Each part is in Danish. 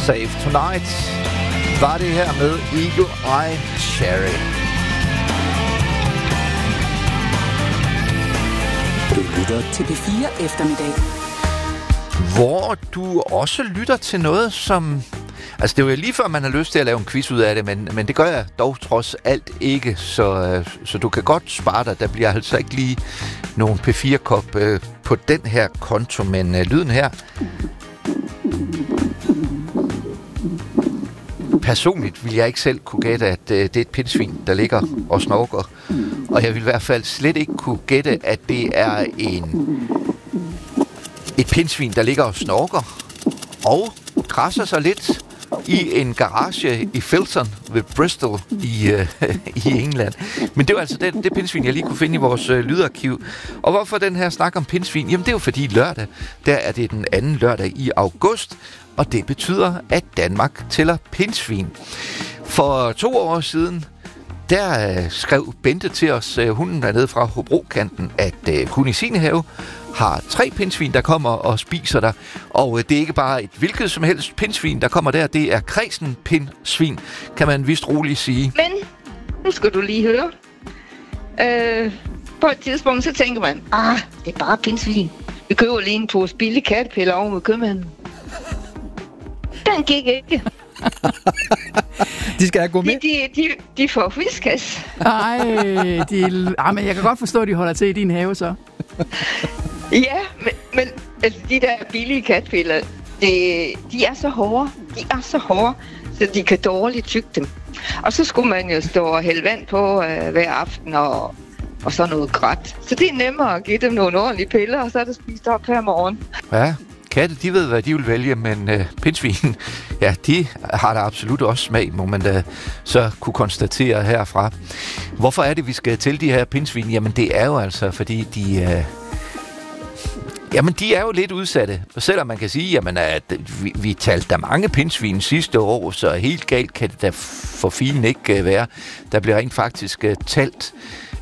Save Tonight var det her med Eagle Eye Cherry. Du lytter til P4 Eftermiddag. Hvor du også lytter til noget, som... Altså, det er jo lige før, man har lyst til at lave en quiz ud af det, men det gør jeg dog trods alt ikke, så du kan godt spare dig. Der bliver altså ikke lige nogen P4-kop på den her konto, men lyden her... Personligt vil jeg ikke selv kunne gætte, at det er et pindsvin, der ligger og snorker. Og jeg vil i hvert fald slet ikke kunne gætte, at det er et pindsvin, der ligger og snorker og krasser sig lidt i en garage i Filton ved Bristol i England. Men det var altså det pindsvin, jeg lige kunne finde i vores lydarkiv. Og hvorfor den her snak om pindsvin? Jamen det er jo fordi lørdag, der er det den anden lørdag i august, og det betyder, at Danmark tæller pindsvin. For 2 år siden, der skrev Bente til os, hun er nede fra Hobrokanten, at hun i sin have har 3 pindsvin, der kommer og spiser der. Og det er ikke bare et hvilket som helst pindsvin, der kommer der. Det er kredsen-pindsvin, kan man vist roligt sige. Men nu skal du lige høre. På et tidspunkt, så tænker man, det er bare pindsvin. Vi køber lige en pose billige kattepiller over med købmanden. Den gik ikke. De skal gå med. De får fiskas. Men jeg kan godt forstå, at de holder til i din have så. Ja, men altså, de der billige katpiller, de er så hårde. De er så hårde, så de kan dårligt tygge dem. Og så skulle man jo stå og hælde vand på hver aften og så noget græt. Så det er nemmere at give dem nogle ordentlige piller, og så er det spist op her morgen. Ja, katte, de ved, hvad de vil vælge, men pindsvin, ja, de har da absolut også smag, må man da så kunne konstatere herfra. Hvorfor er det, vi skal til de her pindsvin? Jamen, det er jo altså, fordi de er jo lidt udsatte. Og selvom man kan sige, jamen, at vi talte der mange pindsvin sidste år, så helt galt kan det da for filen ikke være. Der bliver rent faktisk talt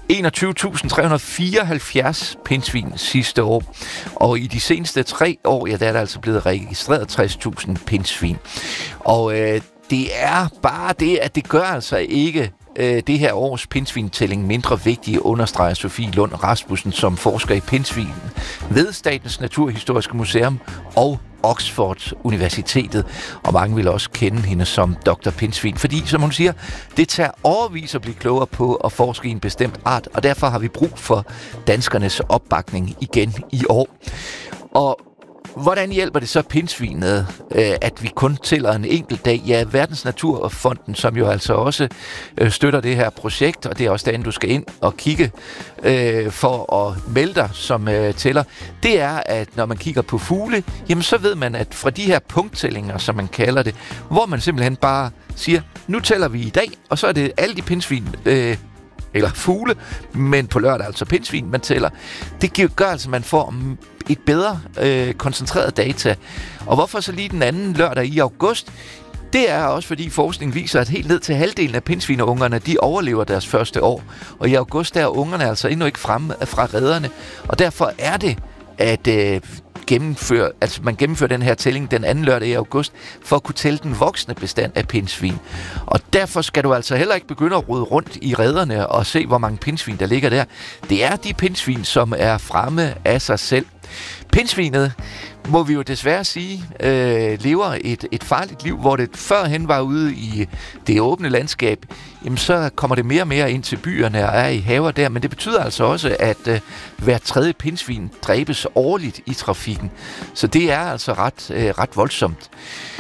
21.374 pindsvin sidste år. Og i de seneste 3 år, ja, der er der altså blevet registreret 60.000 pindsvin. Og det er bare det, at det gør altså ikke det her års pindsvintælling mindre vigtig, understreger Sofie Lund Rasmussen, som forsker i pindsvin ved Statens Naturhistoriske Museum og Oxford Universitetet, og mange vil også kende hende som Dr. Pindsvin, fordi, som hun siger, det tager årevis at blive klogere på at forske i en bestemt art, og derfor har vi brug for danskernes opbakning igen i år. Og hvordan hjælper det så pindsvinet, at vi kun tæller en enkelt dag? Ja, Verdens Naturfonden, som jo altså også støtter det her projekt, og det er også derinde, du skal ind og kigge for at melde dig som tæller, det er, at når man kigger på fugle, jamen så ved man, at fra de her punkttællinger, som man kalder det, hvor man simpelthen bare siger, nu tæller vi i dag, og så er det alle de pindsvin, eller fugle, men på lørdag altså pindsvin, man tæller. Det gør altså, at man får et bedre koncentreret data. Og hvorfor så lige den anden lørdag i august? Det er også, fordi forskning viser, at helt ned til halvdelen af pindsvineungerne, de overlever deres første år. Og i august der er ungerne altså endnu ikke fremme fra rederne. Og derfor er det, at man gennemfører den her tælling den anden lørdag i august, for at kunne tælle den voksne bestand af pindsvin. Og derfor skal du altså heller ikke begynde at rode rundt i rederne og se, hvor mange pindsvin, der ligger der. Det er de pindsvin, som er fremme af sig selv. Pindsvinet, må vi jo desværre sige, lever et farligt liv, hvor det førhen var ude i det åbne landskab. Jamen, så kommer det mere og mere ind til byerne og er i haver der, men det betyder altså også, at hver 3. pindsvin dræbes årligt i trafikken. Så det er altså ret voldsomt.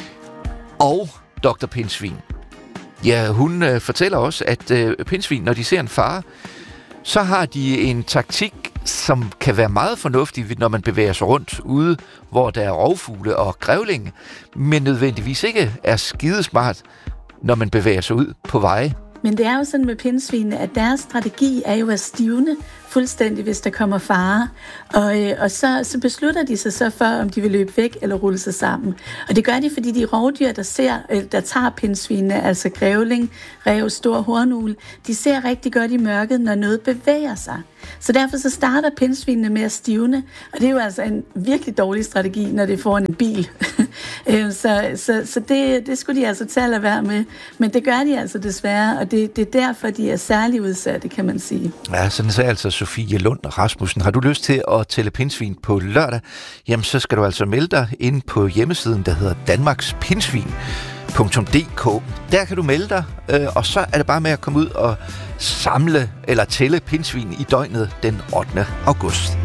Og Dr. Pindsvin, ja, hun fortæller også, at pindsvin, når de ser en fare, så har de en taktik, som kan være meget fornuftig, når man bevæger sig rundt ude, hvor der er rovfugle og grævling, men nødvendigvis ikke er skidesmart, når man bevæger sig ud på veje. Men det er jo sådan med pindsvinene, at deres strategi er jo at stivne fuldstændig, hvis der kommer fare. Og så beslutter de sig så for, om de vil løbe væk eller rulle sig sammen. Og det gør de, fordi de rovdyr, der tager pindsvinene, altså grævling, ræv, stor hornugle, de ser rigtig godt i mørket, når noget bevæger sig. Så derfor så starter pindsvinene med at stivne, og det er jo altså en virkelig dårlig strategi, når det er foran en bil. Så det skulle de altså tage at lade være med. Men det gør de altså desværre, og det er derfor, de er særlig udsatte, kan man sige. Ja, sådan sagde altså Sofie Lund Rasmussen. Har du lyst til at tælle pindsvin på lørdag, jamen så skal du altså melde dig ind på hjemmesiden, der hedder danmarkspindsvin.dk. Der kan du melde dig, og så er det bare med at komme ud og samle eller tælle pindsvin i døgnet den 8. august.